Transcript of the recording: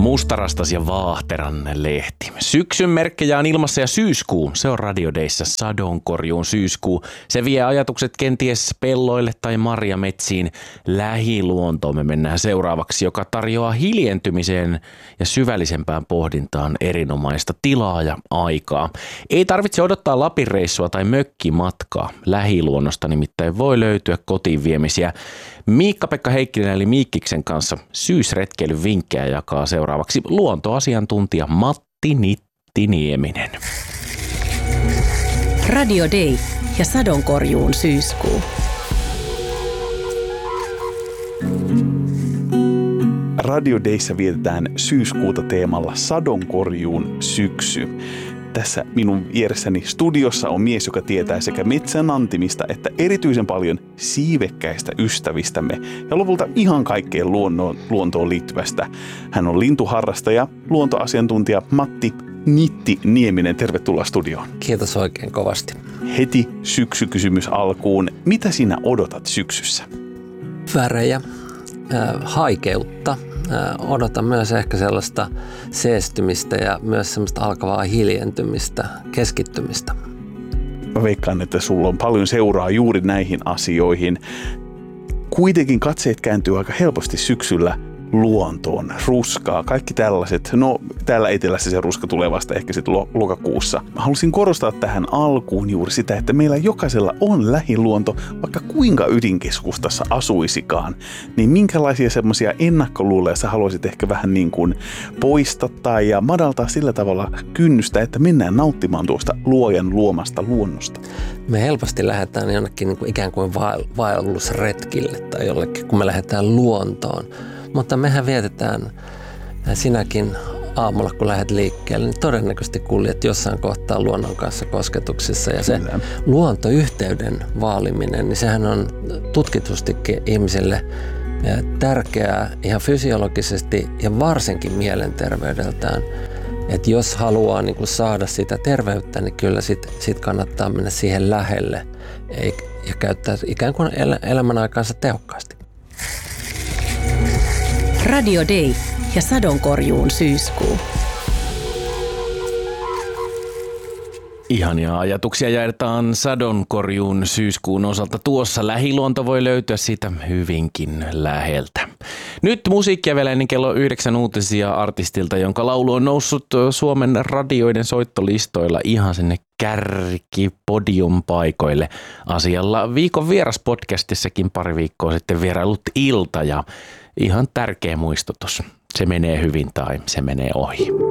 Mustarastas ja Vaahteran lehti. Syksyn merkkejä on ilmassa ja syyskuu. Se on Radio Dayssä sadonkorjuun syyskuu. Se vie ajatukset kenties pelloille tai marjametsiin. Lähiluontoon me mennään seuraavaksi, joka tarjoaa hiljentymiseen ja syvällisempään pohdintaan erinomaista tilaa ja aikaa. Ei tarvitse odottaa Lapin reissua tai mökkimatkaa. Lähiluonnosta nimittäin voi löytyä kotiin viemisiä. Miikka-Pekka Heikkinen eli Miikkiksen kanssa syysretkeilyn vinkkejä jakaa seuraavaksi luontoasiantuntija Matti Nittinieminen. Radio Day ja sadonkorjuun syyskuu. Radio Dayssä vietetään syyskuuta teemalla sadonkorjuun syksy. Tässä minun vieressäni studiossa on mies, joka tietää sekä metsän antimista että erityisen paljon siivekkäistä ystävistämme ja lopulta ihan kaikkeen luontoon liittyvästä. Hän on lintuharrastaja, luontoasiantuntija Matti Nittinieminen. Tervetuloa studioon. Kiitos oikein kovasti. Heti syksykysymys alkuun. Mitä sinä odotat syksyssä? Värejä, haikeutta. Odotan myös ehkä sellaista seestymistä ja myös sellaista alkavaa hiljentymistä, keskittymistä. Mä veikkaan, että sulla on paljon seuraa juuri näihin asioihin. Kuitenkin katseet kääntyy aika helposti syksyllä luontoon, ruskaa, kaikki tällaiset. No, täällä etelässä se ruska tulee vasta ehkä sitten lokakuussa. Mä halusin korostaa tähän alkuun juuri sitä, että meillä jokaisella on lähiluonto, vaikka kuinka ydinkeskustassa asuisikaan. Niin minkälaisia semmoisia ennakkoluuleja sä haluaisit ehkä vähän niin kuin poistattaa ja madaltaa sillä tavalla kynnystä, että mennään nauttimaan tuosta luojan luomasta luonnosta? Me helposti lähdetään jonnekin niin kuin ikään kuin vaellusretkille tai jollekin, kun me lähdetään luontoon. Mutta mehän vietetään sinäkin aamulla, kun lähdet liikkeelle, niin todennäköisesti kuljet jossain kohtaa luonnon kanssa kosketuksissa. Ja se luontoyhteyden vaaliminen, niin sehän on tutkitustikin ihmisille tärkeää ihan fysiologisesti ja varsinkin mielenterveydeltään. Että jos haluaa niin kuin saada sitä terveyttä, niin kyllä sit kannattaa mennä siihen lähelle ja käyttää ikään kuin elämän aikansa tehokkaasti. Radio Day ja sadonkorjuun syyskuu. Ihania ajatuksia jaetaan sadonkorjuun syyskuun osalta. Tuossa lähiluonto voi löytyä siitä hyvinkin läheltä. Nyt musiikkia vielä ennen kello 9 uutisia artistilta, jonka laulu on noussut Suomen radioiden soittolistoilla ihan sinne kärkipodiumpaikoille. Asialla Viikon vieras podcastissakin pari viikkoa sitten vierailut Ilta ja ihan tärkeä muistutus. Se menee hyvin tai se menee ohi.